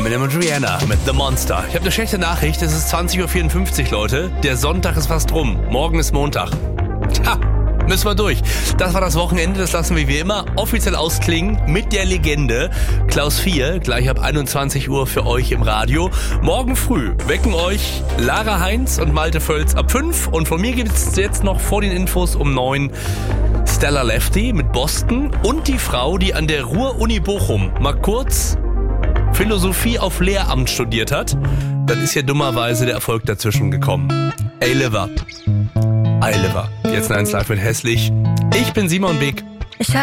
Eminem und Rihanna mit The Monster. Ich habe eine schlechte Nachricht, es ist 20.54 Uhr, Leute. Der Sonntag ist fast rum. Morgen ist Montag. Tja, müssen wir durch. Das war das Wochenende, das lassen wir wie immer offiziell ausklingen mit der Legende Klaus 4, gleich ab 21 Uhr für euch im Radio. Morgen früh wecken euch Lara Heinz und Malte Völz ab 5 und von mir gibt es jetzt noch vor den Infos um 9 Stella Lefty mit Boston und die Frau, die an der Ruhr-Uni Bochum mal kurz Philosophie auf Lehramt studiert hat. Dann ist ja dummerweise der Erfolg dazwischen gekommen. Ey, Liver. Jetzt 1 Live mit Hässlich. Ich bin Simon Beck.